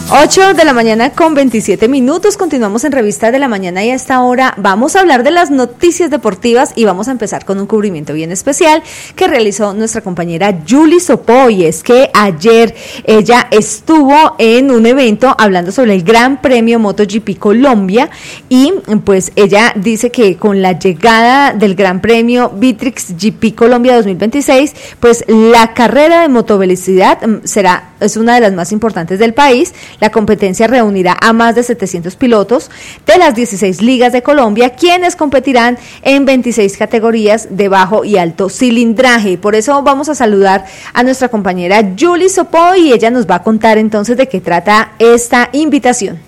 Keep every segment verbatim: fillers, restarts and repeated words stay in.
ocho de la mañana con veintisiete minutos, continuamos en Revista de la Mañana y a esta hora vamos a hablar de las noticias deportivas y vamos a empezar con un cubrimiento bien especial que realizó nuestra compañera Julie Sopó, y es que ayer ella estuvo en un evento hablando sobre el Gran Premio MotoGP Colombia y pues ella dice que con la llegada del Gran Premio Vitrix G P Colombia dos mil veintiséis, pues la carrera de motovelocidad será, es una de las más importantes del país. La competencia reunirá a más de setecientos pilotos de las dieciséis ligas de Colombia, quienes competirán en veintiséis categorías de bajo y alto cilindraje. Por eso vamos a saludar a nuestra compañera Julie Sopó y ella nos va a contar entonces de qué trata esta invitación.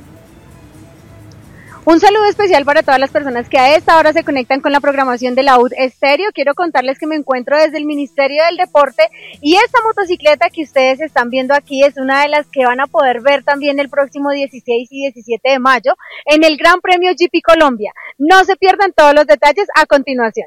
Un saludo especial para todas las personas que a esta hora se conectan con la programación de la U D Estéreo. Quiero contarles que me encuentro desde el Ministerio del Deporte y esta motocicleta que ustedes están viendo aquí es una de las que van a poder ver también el próximo dieciséis y diecisiete de mayo en el Gran Premio G P Colombia. No se pierdan todos los detalles a continuación.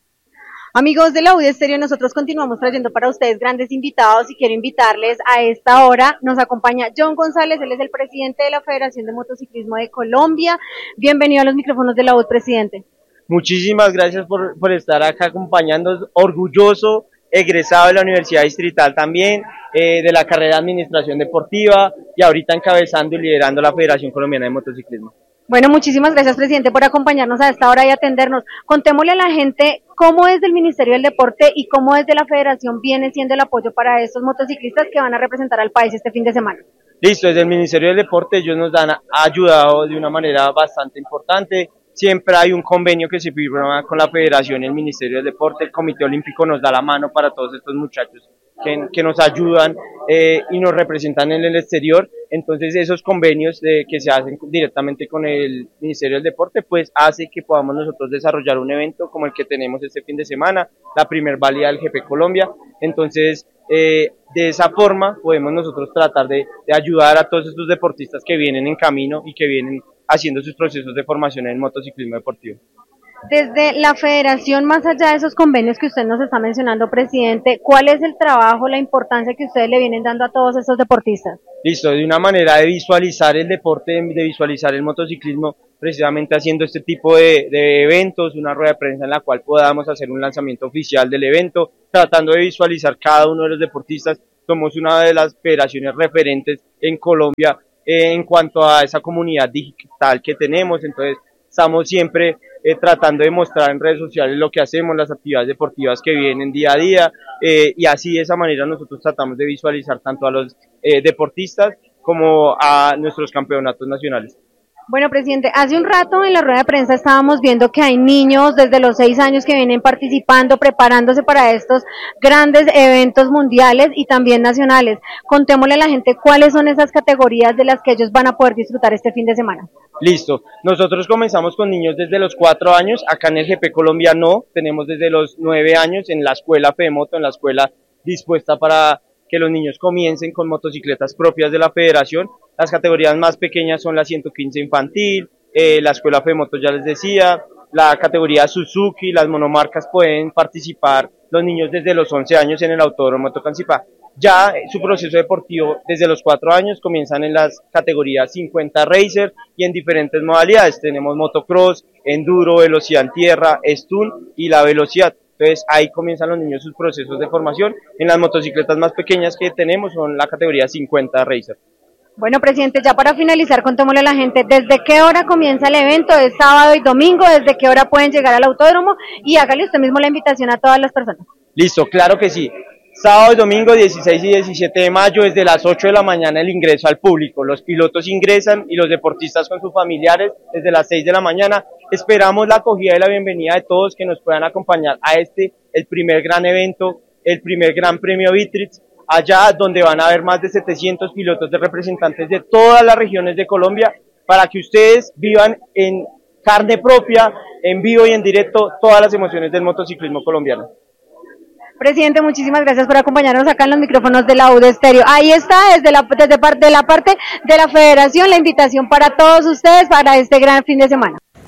Amigos de la U D Estéreo, nosotros continuamos trayendo para ustedes grandes invitados y quiero invitarles a esta hora. Nos acompaña John González, él es el presidente de la Federación de Motociclismo de Colombia. Bienvenido a los micrófonos de la U D, presidente. Muchísimas gracias por, por estar acá acompañándonos, orgulloso, egresado de la Universidad Distrital también, eh, de la carrera de Administración Deportiva y ahorita encabezando y liderando la Federación Colombiana de Motociclismo. Bueno, muchísimas gracias, presidente, por acompañarnos a esta hora y atendernos. Contémosle a la gente cómo desde el Ministerio del Deporte y cómo desde la Federación viene siendo el apoyo para estos motociclistas que van a representar al país este fin de semana. Listo, desde el Ministerio del Deporte ellos nos han ayudado de una manera bastante importante. Siempre hay un convenio que se firma con la Federación y el Ministerio del Deporte. El Comité Olímpico nos da la mano para todos estos muchachos que, que nos ayudan eh, y nos representan en el exterior. Entonces esos convenios de, que se hacen directamente con el Ministerio del Deporte, pues hace que podamos nosotros desarrollar un evento como el que tenemos este fin de semana, la primer válida del G P Colombia. Entonces eh, de esa forma podemos nosotros tratar de, de ayudar a todos estos deportistas que vienen en camino y que vienen haciendo sus procesos de formación en el motociclismo deportivo. Desde la Federación, más allá de esos convenios que usted nos está mencionando, presidente, ¿cuál es el trabajo, la importancia que ustedes le vienen dando a todos estos deportistas? Listo, de una manera de visualizar el deporte, de visualizar el motociclismo, precisamente haciendo este tipo de, de eventos, una rueda de prensa en la cual podamos hacer un lanzamiento oficial del evento, tratando de visualizar cada uno de los deportistas. Somos una de las federaciones referentes en Colombia eh, en cuanto a esa comunidad digital que tenemos, entonces estamos siempre eh, tratando de mostrar en redes sociales lo que hacemos, las actividades deportivas que vienen día a día, eh, y así de esa manera nosotros tratamos de visualizar tanto a los eh, deportistas como a nuestros campeonatos nacionales. Bueno, presidente, hace un rato en la rueda de prensa estábamos viendo que hay niños desde los seis años que vienen participando, preparándose para estos grandes eventos mundiales y también nacionales. Contémosle a la gente cuáles son esas categorías de las que ellos van a poder disfrutar este fin de semana. Listo, nosotros comenzamos con niños desde los cuatro años, acá en el G P Colombia no, tenemos desde los nueve años en la escuela FEMOTO, en la escuela dispuesta para que los niños comiencen con motocicletas propias de la federación. Las categorías más pequeñas son la ciento quince infantil, eh, la escuela FEMOTO ya les decía, la categoría Suzuki, las monomarcas pueden participar los niños desde los once años en el Autódromo Tocancipá. Ya eh, su proceso deportivo desde los cuatro años comienzan en las categorías cincuenta Racer y en diferentes modalidades. Tenemos motocross, enduro, velocidad en tierra, stunt y la velocidad. Entonces ahí comienzan los niños sus procesos de formación. En las motocicletas más pequeñas que tenemos son la categoría cincuenta Racer. Bueno, presidente, ya para finalizar, contémosle a la gente, ¿desde qué hora comienza el evento? ¿Es sábado y domingo? ¿Desde qué hora pueden llegar al autódromo? Y hágale usted mismo la invitación a todas las personas. Listo, claro que sí. Sábado y domingo, dieciséis y diecisiete de mayo, desde las ocho de la mañana el ingreso al público. Los pilotos ingresan y los deportistas con sus familiares desde las seis de la mañana. Esperamos la acogida y la bienvenida de todos que nos puedan acompañar a este, el primer gran evento, el primer Gran Premio Vitrix, allá donde van a haber más de setecientos pilotos de representantes de todas las regiones de Colombia, para que ustedes vivan en carne propia, en vivo y en directo, todas las emociones del motociclismo colombiano. Presidente, muchísimas gracias por acompañarnos acá en los micrófonos de la U D Estéreo. Ahí está, desde la, desde parte, de la parte de la Federación, la invitación para todos ustedes para este gran fin de semana.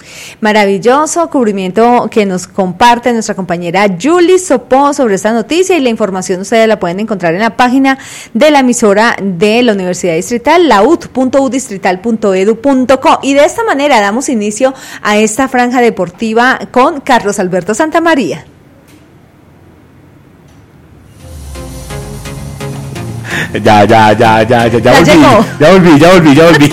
Maravilloso cubrimiento que nos comparte nuestra compañera Julie Sopó sobre esta noticia, y la información ustedes la pueden encontrar en la página de la emisora de la Universidad Distrital, la u d punto u distrital punto e d u punto co. Y de esta manera damos inicio a esta franja deportiva con Carlos Alberto Santamaría. Ya, ya, ya, ya, ya, ya, Ya volví, llegó. ya volví, ya volví, ya volví.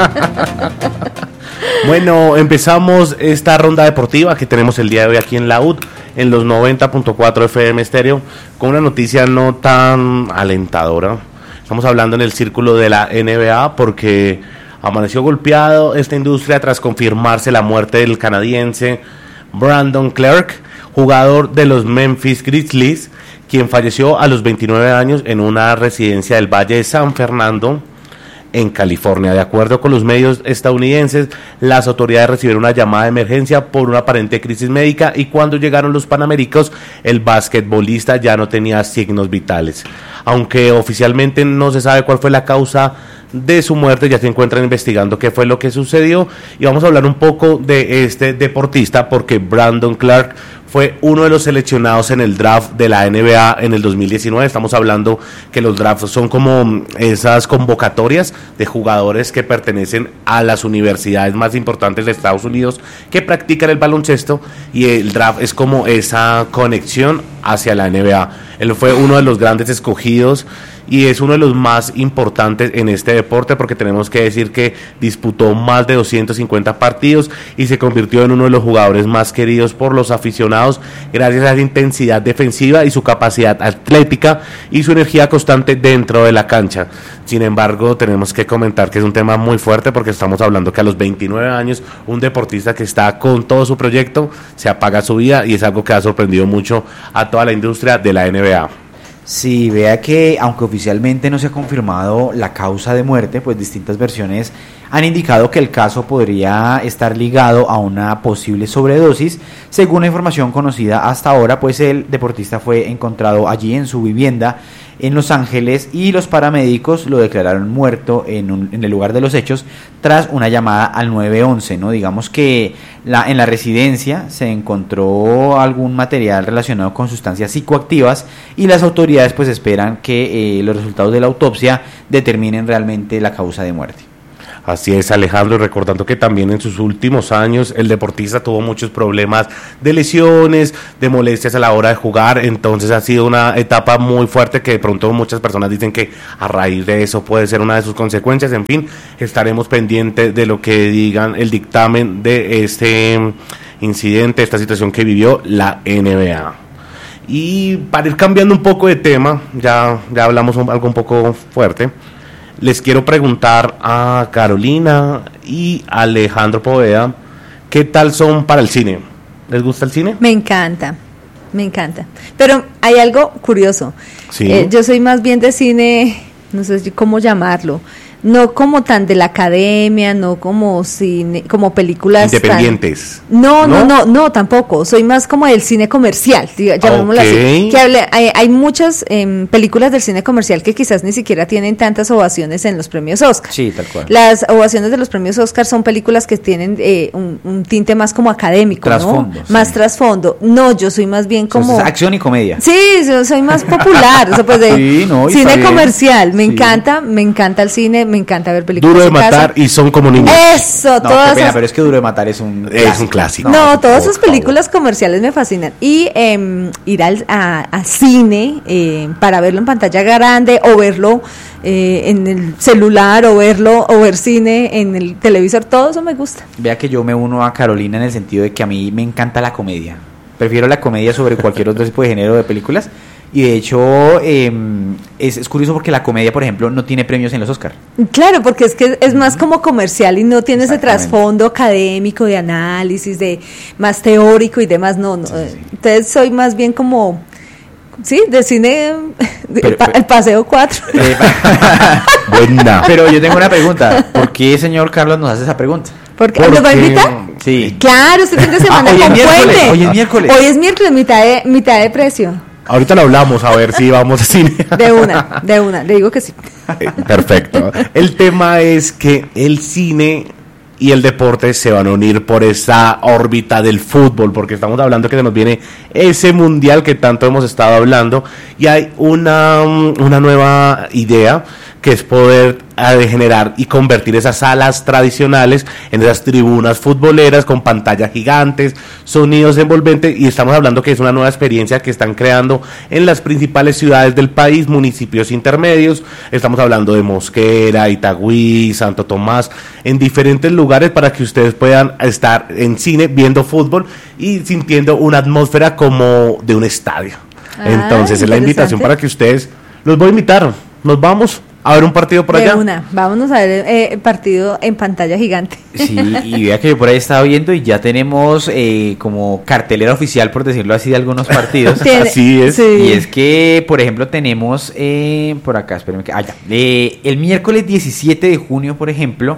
Bueno, empezamos esta ronda deportiva que tenemos el día de hoy aquí en la U D, en los noventa punto cuatro F M estéreo, con una noticia no tan alentadora. Estamos hablando en el círculo de la N B A porque amaneció golpeado esta industria tras confirmarse la muerte del canadiense Brandon Clarke, jugador de los Memphis Grizzlies, quien falleció a los veintinueve años en una residencia del Valle de San Fernando, en California. De acuerdo con los medios estadounidenses, las autoridades recibieron una llamada de emergencia por una aparente crisis médica, y cuando llegaron los Panaméricos, el basquetbolista ya no tenía signos vitales. Aunque oficialmente no se sabe cuál fue la causa de su muerte, ya se encuentran investigando qué fue lo que sucedió, y vamos a hablar un poco de este deportista porque Brandon Clarke fue uno de los seleccionados en el draft de la N B A en el dos mil diecinueve. Estamos hablando que los drafts son como esas convocatorias de jugadores que pertenecen a las universidades más importantes de Estados Unidos que practican el baloncesto, y el draft es como esa conexión hacia la N B A. Él fue uno de los grandes escogidos y es uno de los más importantes en este deporte porque tenemos que decir que disputó más de doscientos cincuenta partidos y se convirtió en uno de los jugadores más queridos por los aficionados gracias a su intensidad defensiva y su capacidad atlética y su energía constante dentro de la cancha. Sin embargo, tenemos que comentar que es un tema muy fuerte porque estamos hablando que a los veintinueve años un deportista que está con todo su proyecto se apaga su vida, y es algo que ha sorprendido mucho a toda la industria de la N B A. Sí, vea que aunque oficialmente no se ha confirmado la causa de muerte, pues distintas versiones han indicado que el caso podría estar ligado a una posible sobredosis. Según la información conocida hasta ahora, pues el deportista fue encontrado allí en su vivienda en Los Ángeles, y los paramédicos lo declararon muerto en, un, en el lugar de los hechos tras una llamada al nueve once, ¿no? Digamos que la, en la residencia se encontró algún material relacionado con sustancias psicoactivas, y las autoridades pues esperan que eh, los resultados de la autopsia determinen realmente la causa de muerte. Así es, Alejandro, y recordando que también en sus últimos años el deportista tuvo muchos problemas de lesiones, de molestias a la hora de jugar, entonces ha sido una etapa muy fuerte que de pronto muchas personas dicen que a raíz de eso puede ser una de sus consecuencias. En fin, estaremos pendientes de lo que digan el dictamen de este incidente, esta situación que vivió la N B A. Y para ir cambiando un poco de tema, ya, ya hablamos un, algo un poco fuerte. Les quiero preguntar a Carolina y a Alejandro Poveda, ¿qué tal son para el cine? ¿Les gusta el cine? Me encanta, me encanta. Pero hay algo curioso. Sí. Eh, yo soy más bien de cine, no sé cómo llamarlo, no como tan de la academia, no como cine, como películas independientes. Tan, no, no, no, no, no, tampoco. Soy más como del cine comercial, diga, llamémoslo okay. así. Que hable, hay, hay muchas eh, películas del cine comercial que quizás ni siquiera tienen tantas ovaciones en los premios Oscar. Sí, tal cual. Las ovaciones de los premios Oscar son películas que tienen eh, un, un tinte más como académico, trasfondo, ¿no? Sí. Más trasfondo. No, yo soy más bien como Entonces, acción y comedia. Sí, yo soy más popular, o sea, pues de Sí, no, y cine está comercial. Me bien. encanta, me encanta el cine, me encanta ver películas. Duro de en casa. matar y son como niños. Eso, No, todas qué pena, esas- pero es que Duro de Matar es un Es un clásico. No, No, todas por esas películas comerciales me fascinan. Y eh, ir al, a, a cine eh, para verlo en pantalla grande o verlo eh, en el celular o verlo o ver cine en el televisor, todo eso me gusta. Vea que yo me uno a Carolina en el sentido de que a mí me encanta la comedia. Prefiero la comedia sobre cualquier otro tipo de género de películas. Y de hecho, eh, es, es curioso porque la comedia, por ejemplo, no tiene premios en los Oscar. Claro, porque es que es más como comercial y no tiene ese Exactamente. trasfondo académico de análisis, de más teórico y demás. No, no. Sí, sí. Entonces soy más bien como, sí, de cine, de- Pero- el, pa- pero- el paseo cuatro. Eh, Buena. Pero yo tengo una pregunta. ¿Por qué, señor Carlos, nos hace esa pregunta? Porque, ¿nos va a Porque- invitar? Sí. Claro, este fin de semana Ah, hoy es con miércoles, puente. hoy es miércoles. Hoy es miércoles, mitad de, mitad de precio. Ahorita lo hablamos, a ver si vamos a cine. De una, de una, le digo que sí. Eh, Perfecto. El tema es que el cine y el deporte se van a unir por esa órbita del fútbol, porque estamos hablando que se nos viene ese mundial que tanto hemos estado hablando, y hay una, una nueva idea que es poder eh, generar y convertir esas salas tradicionales en esas tribunas futboleras con pantallas gigantes, sonidos envolventes, y estamos hablando que es una nueva experiencia que están creando en las principales ciudades del país, municipios intermedios. Estamos hablando de Mosquera, Itagüí, Santo Tomás, en diferentes lugares para que ustedes puedan estar en cine viendo fútbol y sintiendo una atmósfera como de un estadio. Ah, entonces es la invitación para que ustedes, los voy a invitar, nos vamos a ver un partido por allá. De una, vámonos a ver el eh, partido en pantalla gigante. Sí, y vea que yo por ahí estaba viendo y ya tenemos eh, como cartelera oficial, por decirlo así, de algunos partidos. Así es. Sí. Y es que, por ejemplo, tenemos eh, por acá, espérenme que, ah, ya, eh, el miércoles diecisiete de junio, por ejemplo,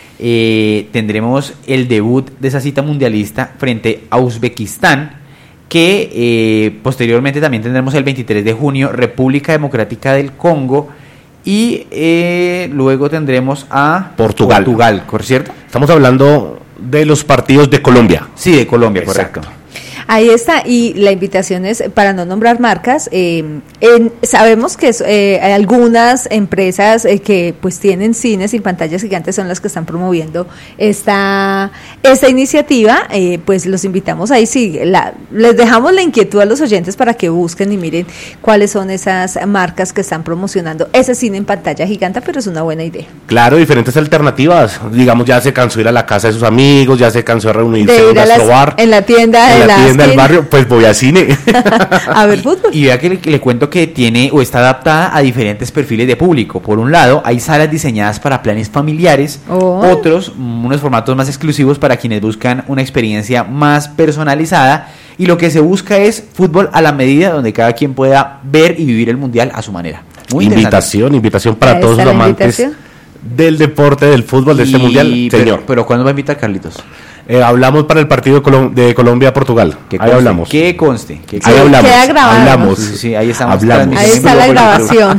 eh, tendremos el debut de esa cita mundialista frente a Uzbekistán, que eh, posteriormente también tendremos el veintitrés de junio República Democrática del Congo. Y eh, luego tendremos a Portugal. Portugal, ¿cierto? Estamos hablando de los partidos de Colombia. Sí, de Colombia, exacto. Correcto. Ahí está, y la invitación es, para no nombrar marcas, eh, en, sabemos que eh, hay algunas empresas eh, que pues tienen cines y pantallas gigantes son las que están promoviendo esta esta iniciativa, eh, pues los invitamos ahí, sí, la, les dejamos la inquietud a los oyentes para que busquen y miren cuáles son esas marcas que están promocionando ese cine en pantalla gigante, pero es una buena idea. Claro, diferentes alternativas, digamos, ya se cansó ir a la casa de sus amigos, ya se cansó de reunirse de ir a las, en la tienda en de la las tienda del barrio, pues voy a cine a ver fútbol. Y vea que le, le cuento que tiene o está adaptada a diferentes perfiles de público. Por un lado, hay salas diseñadas para planes familiares, oh. otros, unos formatos más exclusivos para quienes buscan una experiencia más personalizada, y lo que se busca es fútbol a la medida, donde cada quien pueda ver y vivir el mundial a su manera. Muy invitación, invitación para todos los amantes del deporte, del fútbol, de este y, mundial, pero, señor. Pero ¿cuándo va a invitar Carlitos? Eh, hablamos para el partido de, Colom- de Colombia-Portugal. Ahí conste, hablamos. Que conste. Que ahí hablamos. Queda grabado. Hablamos. Sí, sí, ahí estamos. Hablamos. Ahí está la grabación.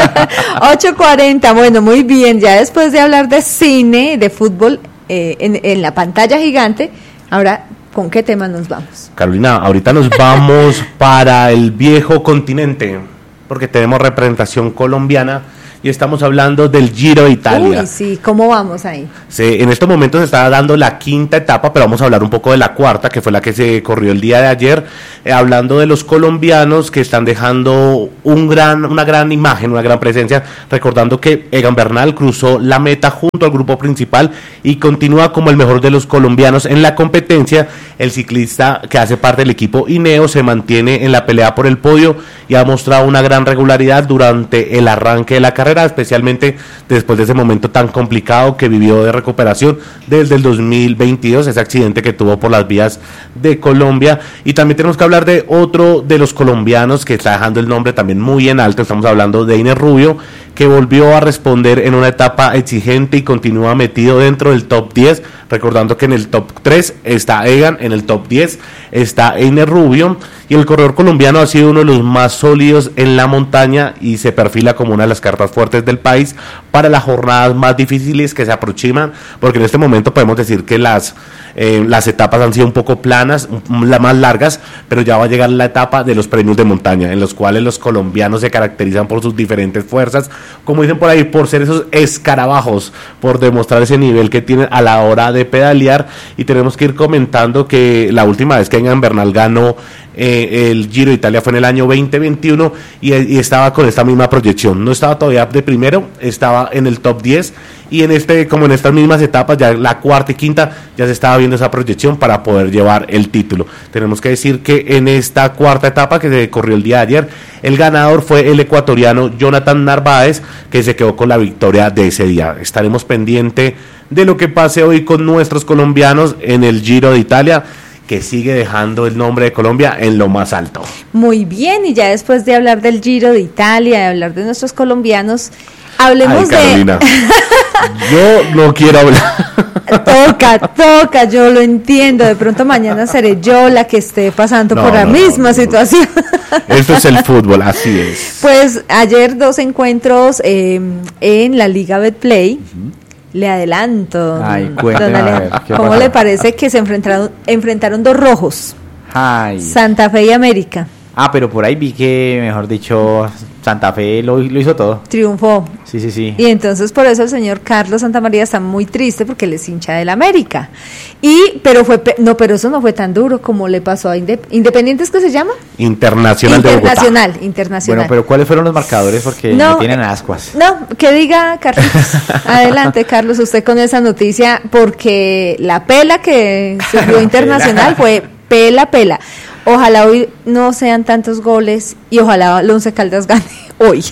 ocho cuarenta, bueno, muy bien. Ya después de hablar de cine, de fútbol eh, en, en la pantalla gigante, ahora, ¿con qué tema nos vamos? Carolina, ahorita nos vamos para el viejo continente, porque tenemos representación colombiana. Y estamos hablando del Giro de Italia. Uy, sí, ¿cómo vamos ahí? Sí, en estos momentos se está dando la quinta etapa, pero vamos a hablar un poco de la cuarta, que fue la que se corrió el día de ayer, eh, hablando de los colombianos que están dejando un gran, una gran imagen, una gran presencia, recordando que Egan Bernal cruzó la meta junto al grupo principal y continúa como el mejor de los colombianos en la competencia. El ciclista que hace parte del equipo Ineo se mantiene en la pelea por el podio y ha mostrado una gran regularidad durante el arranque de la carrera, especialmente después de ese momento tan complicado que vivió de recuperación desde el dos mil veintidós, ese accidente que tuvo por las vías de Colombia. Y también tenemos que hablar de otro de los colombianos que está dejando el nombre también muy en alto. Estamos hablando de Einer Rubio, que volvió a responder en una etapa exigente y continúa metido dentro del top diez, recordando que en el top tres está Egan, en el top diez está Einer Rubio, y el corredor colombiano ha sido uno de los más sólidos en la montaña y se perfila como una de las cartas fuertes del país para las jornadas más difíciles que se aproximan, porque en este momento podemos decir que las eh, las etapas han sido un poco planas, las más largas, pero ya va a llegar la etapa de los premios de montaña, en los cuales los colombianos se caracterizan por sus diferentes fuerzas, como dicen por ahí, por ser esos escarabajos, por demostrar ese nivel que tienen a la hora de pedalear. Y tenemos que ir comentando que la última vez que Egan Bernal ganó eh, el Giro de Italia fue en el año veinte veintiuno y, y estaba con esta misma proyección, no estaba todavía de primero, estaba en el top diez, y en este, como en estas mismas etapas, ya la cuarta y quinta, ya se estaba viendo esa proyección para poder llevar el título. Tenemos que decir que en esta cuarta etapa que se corrió el día de ayer, el ganador fue el ecuatoriano Jonathan Narváez, que se quedó con la victoria de ese día. Estaremos pendientes de lo que pase hoy con nuestros colombianos en el Giro de Italia, que sigue dejando el nombre de Colombia en lo más alto. Muy bien, y ya después de hablar del Giro de Italia, de hablar de nuestros colombianos, hablemos Ay, Carolina, de... yo no quiero hablar. Toca, toca, yo lo entiendo, de pronto mañana seré yo la que esté pasando no, por la no, misma no, no, situación. Esto es el fútbol, así es. Pues ayer dos encuentros eh, en la Liga Betplay. Uh-huh. Le adelanto. Ay, cuénteme, don a Ale- ver, ¿qué ¿Cómo pasó? le parece que se enfrentaron, enfrentaron dos rojos? Ay. Santa Fe y América. Ah, pero por ahí vi que, mejor dicho, Santa Fe lo, lo hizo todo. Triunfó. Sí, sí, sí. Y entonces por eso el señor Carlos Santamaría está muy triste porque él es hincha del América. Y, pero fue, pe- no, pero eso no fue tan duro como le pasó a Inde- Independiente, ¿es que se llama? Internacional de Bogotá. Internacional, internacional. Bueno, pero ¿cuáles fueron los marcadores? Porque No, me tienen eh, ascuas. No, que diga Carlos. Adelante, Carlos, usted con esa noticia, porque la pela que sufrió Internacional fue pela, pela. Ojalá hoy no sean tantos goles y ojalá el Once Caldas gane hoy.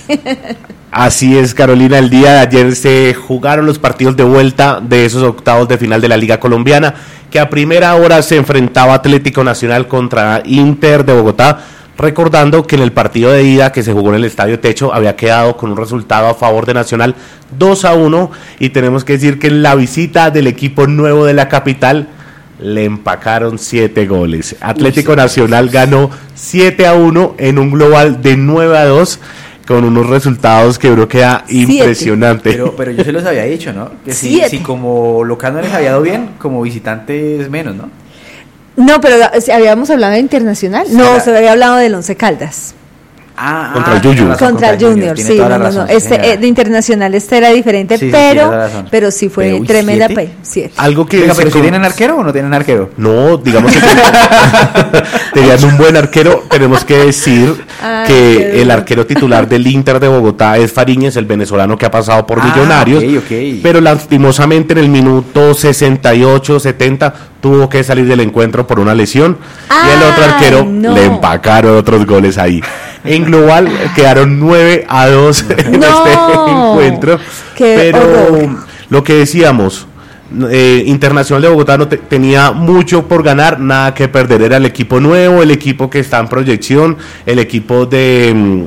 Así es, Carolina, el día de ayer se jugaron los partidos de vuelta de esos octavos de final de la Liga Colombiana, que a primera hora se enfrentaba Atlético Nacional contra Inter de Bogotá, recordando que en el partido de ida que se jugó en el Estadio Techo había quedado con un resultado a favor de Nacional dos a uno, y tenemos que decir que en la visita del equipo nuevo de la capital le empacaron siete goles. Atlético Nacional ganó siete a uno en un global de nueve a dos, con unos resultados que uno queda Siete. impresionante. Pero, pero yo se los había dicho, ¿no? Que si, Siete. si como local no les había dado bien, como visitantes menos, ¿no? No, pero ¿sí habíamos hablado de Internacional? No, Será- se había hablado del Once Caldas. Ah, Contra ah, el Junior. tiene razón, Contra el Junior, tiene sí, toda no, la no, no. razón, sí, Este, señora. eh, de Internacional este era diferente, Sí, sí, pero, tiene toda la razón. pero sí fue Pero, uy, tremenda ¿siete? pe. Siete. Algo que Venga, se pero si con- tienen arquero o no tienen arquero. No, digamos que tenían un buen arquero. Tenemos que decir Ay, qué que duro. el arquero titular del Inter de Bogotá es Fariñez, el venezolano que ha pasado por Ah, Millonarios, ok, ok. pero lastimosamente en el minuto sesenta y ocho setenta tuvo que salir del encuentro por una lesión, y el otro Ay, arquero no. le empacaron otros goles ahí. En global quedaron nueve a dos en No. este encuentro, Qué pero horror. lo que decíamos, eh, Internacional de Bogotá no te- tenía mucho por ganar, nada que perder, era el equipo nuevo, el equipo que está en proyección, el equipo de mm,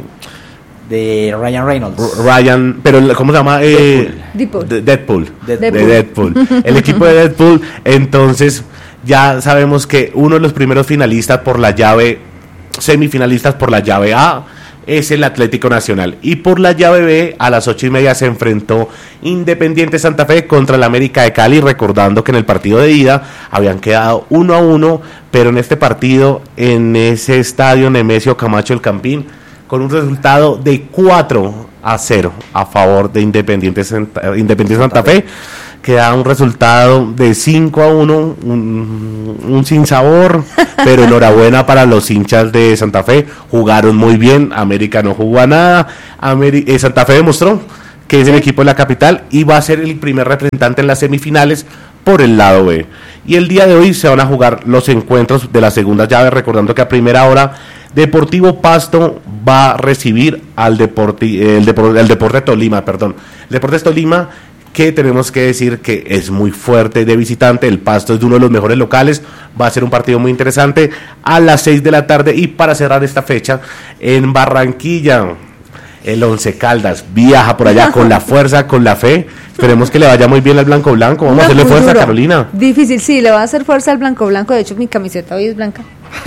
De Ryan Reynolds. Ryan, pero el- ¿cómo se llama? Eh, Deadpool. de- Deadpool. Deadpool. De Deadpool. El equipo de Deadpool, entonces ya sabemos que uno de los primeros finalistas por la llave, semifinalistas por la llave A, es el Atlético Nacional, y por la llave B a las ocho y media se enfrentó Independiente Santa Fe contra el América de Cali, recordando que en el partido de ida habían quedado uno a uno, pero en este partido, en ese estadio Nemesio Camacho El Campín, con un resultado de cuatro a cero a favor de Independiente Santa, Independiente Santa Fe, que da un resultado de cinco a uno, un, un sinsabor, pero enhorabuena para los hinchas de Santa Fe, jugaron muy bien, América no jugó a nada, Ameri- eh, Santa Fe demostró que es el equipo de la capital y va a ser el primer representante en las semifinales por el lado B. Y el día de hoy se van a jugar los encuentros de la segunda llave, recordando que a primera hora Deportivo Pasto va a recibir al Deporti, el, Depor, el Deporte Tolima, perdón, el Deportes Tolima, que tenemos que decir que es muy fuerte de visitante. El Pasto es uno de los mejores locales, va a ser un partido muy interesante a las seis de la tarde. Y para cerrar esta fecha, en Barranquilla, el Once Caldas viaja por allá con la fuerza, con la fe. Esperemos que le vaya muy bien al Blanco Blanco. Vamos No, a hacerle muy fuerza, duro. Carolina. Difícil, sí, le va a hacer fuerza al blanco blanco. De hecho, mi camiseta hoy es blanca.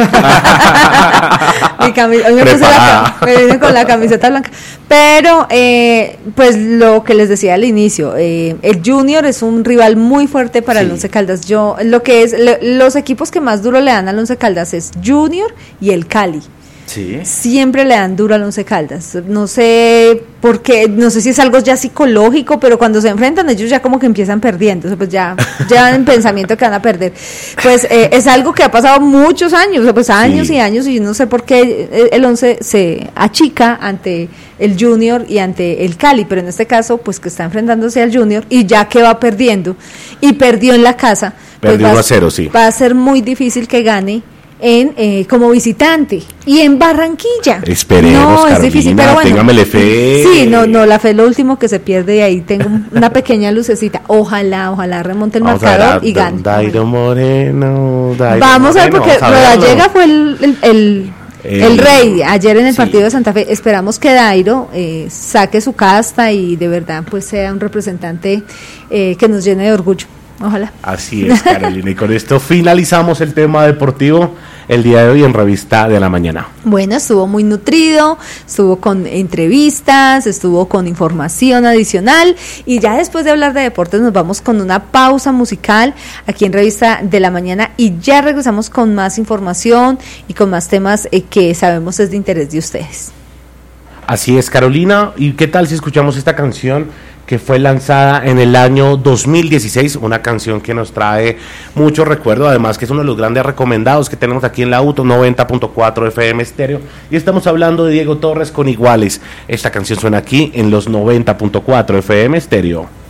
Mi cami- hoy me, puse la, Preparada. ca- me vine con la camiseta blanca. Pero, eh, pues lo que les decía al inicio, eh, el Junior es un rival muy fuerte para Sí. el Once Caldas. Yo, lo que es, lo- los equipos que más duro le dan al Once Caldas es Junior y el Cali. Sí. Siempre le dan duro al Once Caldas. No sé por qué, no sé si es algo ya psicológico, pero cuando se enfrentan ellos ya como que empiezan perdiendo. O sea, pues ya, ya en pensamiento que van a perder. Pues eh, es algo que ha pasado muchos años, o sea, pues años Sí. y años, y no sé por qué eh, el Once se achica ante el Junior y ante el Cali, pero en este caso, pues que está enfrentándose al Junior y ya que va perdiendo y perdió en la casa, pues Perdió va, uno a cero, sí. va a ser muy difícil que gane en eh, como visitante y en Barranquilla. Esperemos, no, es Carolina, difícil, pero bueno. téngamele fe. Sí, no, no, la fe es lo último que se pierde y ahí tengo un- una pequeña lucecita. Ojalá, ojalá remonte el Vamos a ver a marcador y Don gane. Dairo Moreno. Dairo Vamos a ver, Moreno, porque vamos a verlo. Rodallega fue el, el, el, El- el rey ayer en el sí. partido de Santa Fe. Esperamos que Dairo eh, saque su casta y de verdad pues sea un representante eh, que nos llene de orgullo. Ojalá. Así es, Carolina. Y con esto finalizamos el tema deportivo el día de hoy en Revista de la Mañana. Bueno, estuvo muy nutrido, estuvo con entrevistas, estuvo con información adicional y ya después de hablar de deportes nos vamos con una pausa musical aquí en Revista de la Mañana y ya regresamos con más información y con más temas eh, que sabemos es de interés de ustedes. Así es, Carolina. ¿Y qué tal si escuchamos esta canción que fue lanzada en el año dos mil dieciséis? Una canción que nos trae mucho recuerdo, además que es uno de los grandes recomendados que tenemos aquí en la U T noventa punto cuatro F M Estéreo. Y estamos hablando de Diego Torres con Iguales. Esta canción suena aquí en los noventa punto cuatro F M Estéreo.